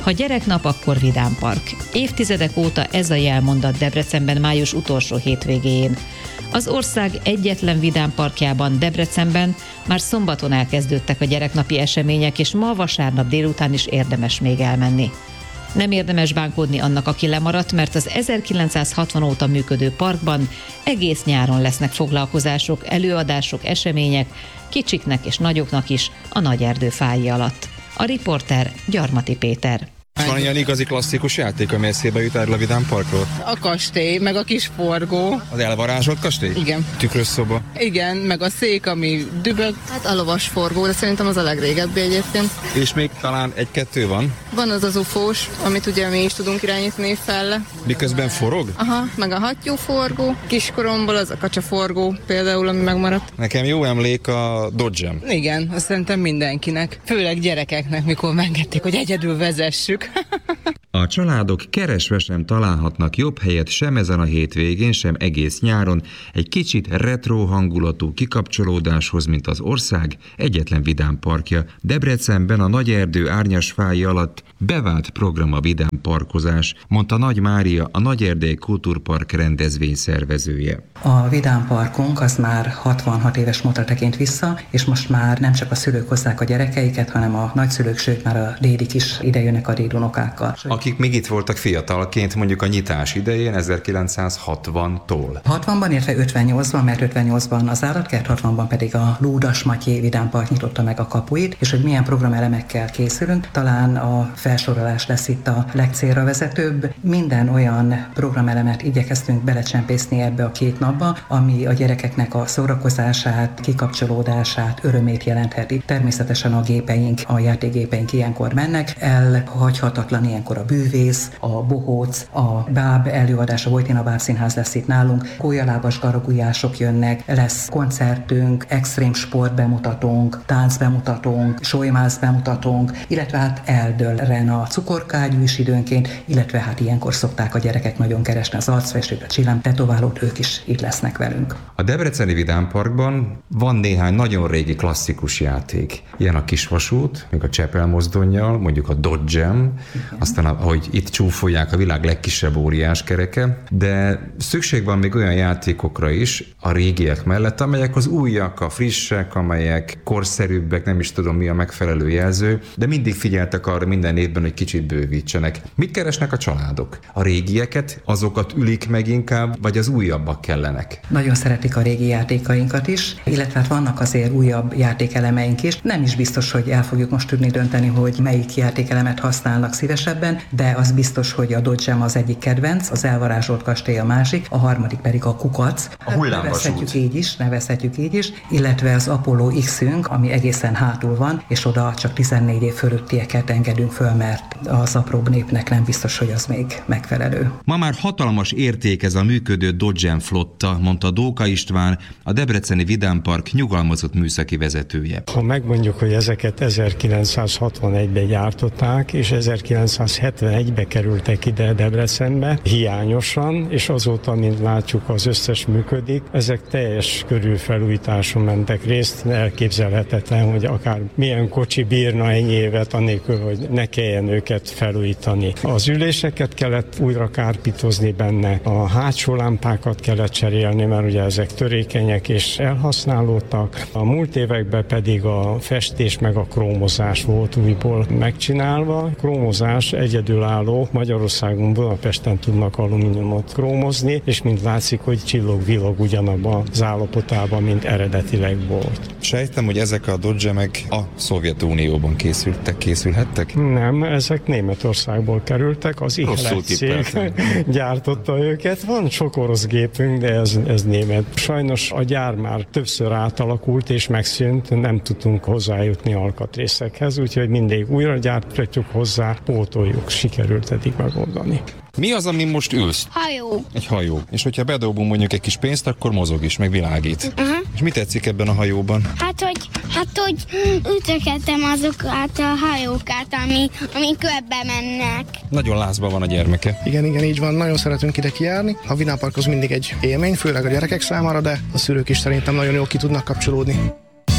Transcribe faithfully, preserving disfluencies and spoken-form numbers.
Ha gyereknap, akkor vidámpark. Évtizedek óta ez a jelmondat Debrecenben május utolsó hétvégéjén. Az ország egyetlen vidámparkjában, Debrecenben már szombaton elkezdődtek a gyereknapi események, és ma vasárnap délután is érdemes még elmenni. Nem érdemes bánkódni annak, aki lemaradt, mert az ezerkilencszázhatvan óta működő parkban egész nyáron lesznek foglalkozások, előadások, események, kicsiknek és nagyoknak is a Nagyerdő fái alatt. A riporter Gyarmati Péter. Van ilyen igazi klasszikus játék, ami eszébe jut erről a vidámparkról? A kastély, meg a kis forgó. Az elvarázsolt kastély? Igen. Tükrös szoba? Igen, meg a szék, ami dübög. Hát a lovas forgó, de szerintem az a legrégebbi egyébként. És még talán egy-kettő van? Van az az ufós, amit ugye mi is tudunk irányítani felle. Miközben forog? Aha, meg a hattyúforgó. Kiskoromból az a kacsaforgó például, ami megmaradt. Nekem jó emlék a Dodgem. Igen, azt szerintem mindenkinek. Főleg gyerekeknek, mikor megengedték, hogy egyedül vezessük. A családok keresve sem találhatnak jobb helyet sem ezen a hétvégén, sem egész nyáron egy kicsit retro hangulatú kikapcsolódáshoz, mint az ország egyetlen vidámparkja. Debrecenben a Nagyerdő árnyas fái alatt bevált program a vidámparkozás, mondta Nagy Mária, a Nagyerdei Kultúrpark rendezvény szervezője. A vidámparkunk az már hatvanhat éves múltra tekint vissza, és most már nem csak a szülők hozzák a gyerekeiket, hanem a nagyszülők, sőt már a dédik is idejönnek a dédunokákkal. Akik még itt voltak fiatalként, mondjuk a nyitás idején, ezerkilencszázhatvantól. hatvanban, illetve ötvennyolcban, mert ötvennyolcban az állatkert, hatvanban pedig a Lúdas Matyi Vidámpark nyitotta meg a kapuit, és hogy milyen programelemekkel készülünk, talán a felsorolás lesz itt a legcélra vezetőbb. Minden olyan programelemet igyekeztünk belecsempészni ebbe a két napba, ami a gyerekeknek a szórakozását, kikapcsolódását, örömét jelentheti. Természetesen a gépeink, a játékgépeink ilyenkor mennek, elhagyhatatlan ilyenkor a bűvész, a bohóc, a báb előadása, Vojtina Bábszínház lesz itt nálunk, kólyalábas garagujások jönnek, lesz koncertünk, extrém sport bemutatónk, tánc bemutatónk, solymász bemutatónk, illetve hát eldőlren a cukorkágyú is időnként, illetve hát ilyenkor szokták a gyerekek nagyon keresni az arcfestőt, a csilám tetoválót, ők is itt lesznek velünk. A Debreceni Vidámparkban van néhány nagyon régi klasszikus játék. Ilyen a kisvasút, még a Csepel mozdonnyal, mondjuk a Dodgem, aztán ahogy itt csúfolják, a világ legkisebb óriás kereke, de szükség van még olyan játékokra is a régiek mellett, amelyek az újak, a frissek, amelyek korszerűbbek, nem is tudom mi a megfelelő jelző, de mindig figyeltek arra minden évben, hogy kicsit bővítsenek. Mit keresnek a családok? A régieket, azokat ülik meg inkább, vagy az újabbak kellenek? Nagyon szeretik a régi játékainkat is, illetve hát vannak azért újabb játékelemeink is. Nem is biztos, hogy el fogjuk most tudni dönteni, hogy melyik játékelemet használnak szívesebben, de az biztos, hogy a Dodgem az egyik kedvenc, az elvarázsolt kastély a másik, a harmadik pedig a kukac. A hullámvasút. Nevezhetjük így is, nevezhetjük így is, illetve az Apollo X-ünk, ami egészen hátul van, és oda csak tizennégy év fölöttieket engedünk föl, mert az apróbb népnek nem biztos, hogy az még megfelelő. Ma már hatalmas érték ez a működő Dodgem flotta, mondta Dóka István, a Debreceni Vidámpark nyugalmazott műszaki vezetője. Ha megmondjuk, hogy ezeket ezerkilencszázhatvanegyben gyártották, és ezerkilencszázhetvenegybe kerültek ide Debrecenbe, hiányosan, és azóta, mint látjuk, az összes működik. Ezek teljes körű felújításon mentek részt, elképzelhetetlen, hogy akár milyen kocsi bírna ennyi évet, anélkül, hogy ne kelljen őket felújítani. Az üléseket kellett újra kárpítozni benne, a hátsó lámpákat kellett cserélni, mert ugye ezek törékenyek és elhasználódtak. A múlt években pedig a festés meg a krómozás volt újból megcsinálva. A krómozás egyedülálló, Magyarországon, Budapesten tudnak alumíniumot krómozni, és mint látszik, hogy csillog-villog ugyanabban az állapotában, mint eredetileg volt. Sejtem, hogy ezek a Dodgemek a Szovjetunióban készültek, készülhettek? Nem, ezek Németországból kerültek, az Ihlet cég gyártotta őket. Van sok orosz gépünk, de ez, ez német. Sajnos a gyár már többször átalakult és megszűnt, nem tudtunk hozzájutni alkatrészekhez, úgyhogy mindig újra gyártjuk hozzá, pótoljuk, sikerült eddig megoldani. Mi az, amin most ülsz? Hajó. Egy hajó. És hogyha bedobunk mondjuk egy kis pénzt, akkor mozog is, meg világít. Uh-huh. És mi tetszik ebben a hajóban? Hát, hogy, hát, hogy ütögetem azokat a hajókat, ami, ami körbe mennek. Nagyon lázban van a gyermeke. Igen, igen, így van. Nagyon szeretünk ide kijárni. A vidámpark az mindig egy élmény, főleg a gyerekek számára, de a szülők is szerintem nagyon jól ki tudnak kapcsolódni.